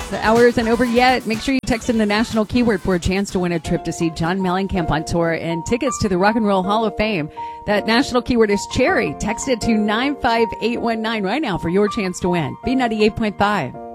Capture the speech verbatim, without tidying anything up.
The hour isn't over yet. Make sure you text in the national keyword for a chance to win a trip to see John Mellencamp on tour and tickets to the Rock and Roll Hall of Fame. That national keyword is Cherry. Text it to nine five eight one nine right now for your chance to win. B ninety-eight point five.